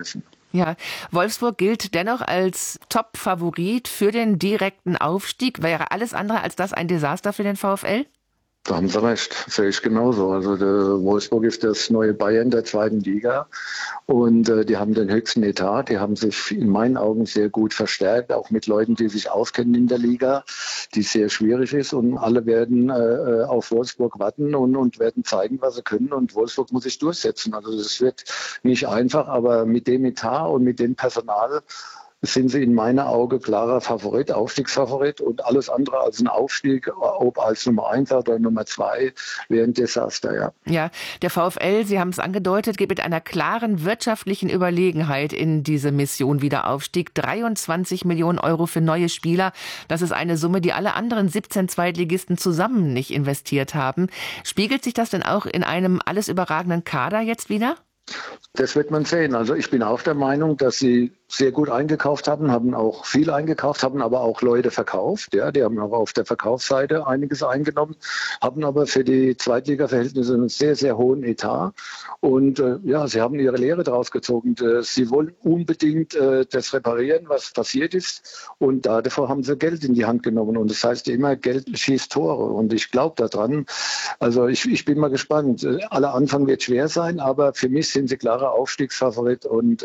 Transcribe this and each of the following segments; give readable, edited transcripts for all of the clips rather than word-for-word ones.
müssen. Ja, Wolfsburg gilt dennoch als Top-Favorit für den direkten Aufstieg. Wäre alles andere als das ein Desaster für den VfL? Da haben Sie recht, sehe ich genauso. Also der Wolfsburg ist das neue Bayern der zweiten Liga und die haben den höchsten Etat. Die haben sich in meinen Augen sehr gut verstärkt, auch mit Leuten, die sich auskennen in der Liga, die sehr schwierig ist. Und alle werden auf Wolfsburg warten und werden zeigen, was sie können. Und Wolfsburg muss sich durchsetzen. Also das wird nicht einfach, aber mit dem Etat und mit dem Personal sind sie in meinen Augen klarer Favorit, Aufstiegsfavorit, und alles andere als ein Aufstieg, ob als Nummer 1 oder Nummer 2, wäre ein Desaster, ja. Ja, der VfL, Sie haben es angedeutet, geht mit einer klaren wirtschaftlichen Überlegenheit in diese Mission Wiederaufstieg. 23 Millionen Euro für neue Spieler. Das ist eine Summe, die alle anderen 17 Zweitligisten zusammen nicht investiert haben. Spiegelt sich das denn auch in einem alles überragenden Kader jetzt wieder? Das wird man sehen. Also ich bin auch der Meinung, dass sie sehr gut eingekauft haben auch viel eingekauft, haben aber auch Leute verkauft. Ja, die haben auch auf der Verkaufsseite einiges eingenommen, haben aber für die Zweitliga-Verhältnisse einen sehr, sehr hohen Etat. Und ja, sie haben ihre Lehre daraus gezogen. Sie wollen unbedingt das reparieren, was passiert ist. Und davor haben sie Geld in die Hand genommen. Und das heißt immer, Geld schießt Tore. Und ich glaube daran. Also ich bin mal gespannt. Aller Anfang wird schwer sein, aber für mich sind sie klarer Aufstiegsfavorit und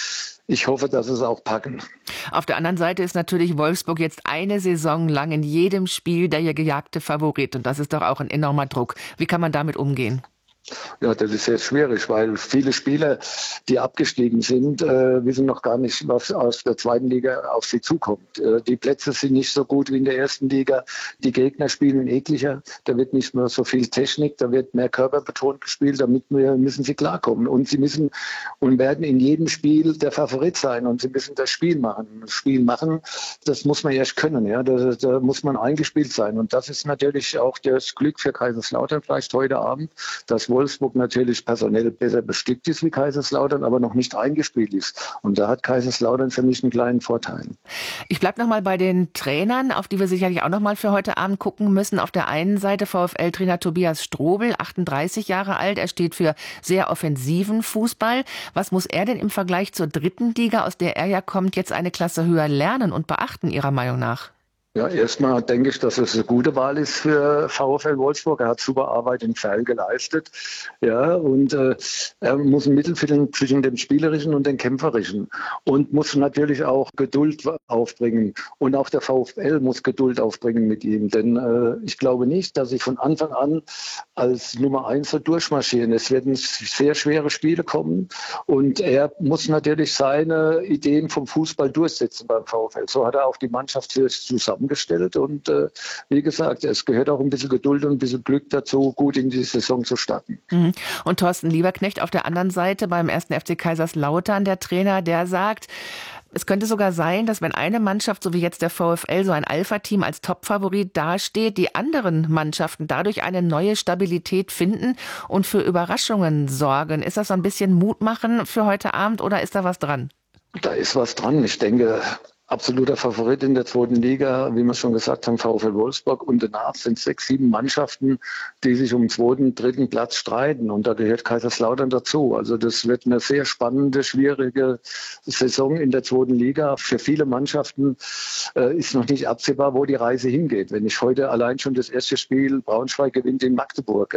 ich hoffe, dass sie es auch packen. Auf der anderen Seite ist natürlich Wolfsburg jetzt eine Saison lang in jedem Spiel der gejagte Favorit. Und das ist doch auch ein enormer Druck. Wie kann man damit umgehen? Ja, das ist sehr schwierig, weil viele Spieler, die abgestiegen sind, wissen noch gar nicht, was aus der zweiten Liga auf sie zukommt. Die Plätze sind nicht so gut wie in der ersten Liga. Die Gegner spielen ekliger. Da wird nicht mehr so viel Technik, da wird mehr körperbetont gespielt. Damit müssen sie klarkommen. Und sie müssen und werden in jedem Spiel der Favorit sein. Und sie müssen das Spiel machen. Das Spiel machen, das muss man erst können. Ja, da muss man eingespielt sein. Und das ist natürlich auch das Glück für Kaiserslautern vielleicht heute Abend, dass Wolfsburg natürlich personell besser bestückt ist wie Kaiserslautern, aber noch nicht eingespielt ist. Und da hat Kaiserslautern für mich einen kleinen Vorteil. Ich bleibe noch mal bei den Trainern, auf die wir sicherlich auch noch mal für heute Abend gucken müssen. Auf der einen Seite VfL-Trainer Tobias Strobel, 38 Jahre alt. Er steht für sehr offensiven Fußball. Was muss er denn im Vergleich zur dritten Liga, aus der er ja kommt, jetzt eine Klasse höher lernen und beachten, Ihrer Meinung nach? Ja, erstmal denke ich, dass es eine gute Wahl ist für VfL Wolfsburg. Er hat super Arbeit in Ferl geleistet. Ja, und er muss ein Mittel finden zwischen dem Spielerischen und dem Kämpferischen. Und muss natürlich auch Geduld aufbringen. Und auch der VfL muss Geduld aufbringen mit ihm. Denn ich glaube nicht, dass sie von Anfang an als Nummer 1 so durchmarschieren. Es werden sehr schwere Spiele kommen. Und er muss natürlich seine Ideen vom Fußball durchsetzen beim VfL. So hat er auch die Mannschaft zusammengestellt. Und wie gesagt, es gehört auch ein bisschen Geduld und ein bisschen Glück dazu, gut in die Saison zu starten. Und Thorsten Lieberknecht auf der anderen Seite beim 1. FC Kaiserslautern, der Trainer, der sagt, es könnte sogar sein, dass wenn eine Mannschaft, so wie jetzt der VfL, so ein Alpha-Team als Top-Favorit dasteht, die anderen Mannschaften dadurch eine neue Stabilität finden und für Überraschungen sorgen. Ist das so ein bisschen Mut machen für heute Abend oder ist da was dran? Da ist was dran. Ich denke, absoluter Favorit in der zweiten Liga, wie wir schon gesagt haben, VfL Wolfsburg. Und danach sind 6, 7 Mannschaften, die sich um den 2., 3. Platz streiten. Und da gehört Kaiserslautern dazu. Also das wird eine sehr spannende, schwierige Saison in der zweiten Liga. Für viele Mannschaften ist noch nicht absehbar, wo die Reise hingeht. Wenn ich heute allein schon das erste Spiel, Braunschweig gewinnt in Magdeburg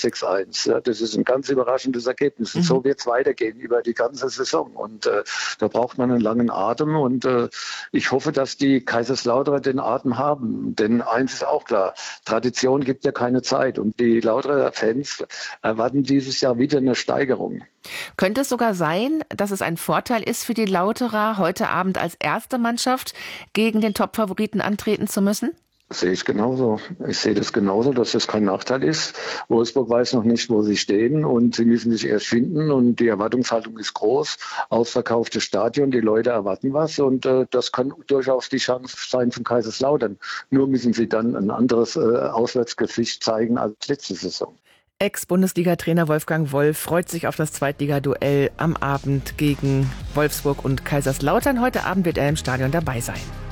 6-1. Ja, das ist ein ganz überraschendes Ergebnis. Und so wird es weitergehen über die ganze Saison. Und da braucht man einen langen Atem. Und ich hoffe, dass die Kaiserslauterer den Atem haben, denn eins ist auch klar, Tradition gibt ja keine Zeit und die Lauterer Fans erwarten dieses Jahr wieder eine Steigerung. Könnte es sogar sein, dass es ein Vorteil ist für die Lauterer, heute Abend als erste Mannschaft gegen den Top-Favoriten antreten zu müssen? Das sehe ich genauso. Ich sehe das genauso, dass das kein Nachteil ist. Wolfsburg weiß noch nicht, wo sie stehen und sie müssen sich erst finden und die Erwartungshaltung ist groß. Ausverkauftes Stadion, die Leute erwarten was und das kann durchaus die Chance sein von Kaiserslautern. Nur müssen sie dann ein anderes Auswärtsgesicht zeigen als letzte Saison. Ex-Bundesliga-Trainer Wolfgang Wolf freut sich auf das Zweitliga-Duell am Abend gegen Wolfsburg und Kaiserslautern. Heute Abend wird er im Stadion dabei sein.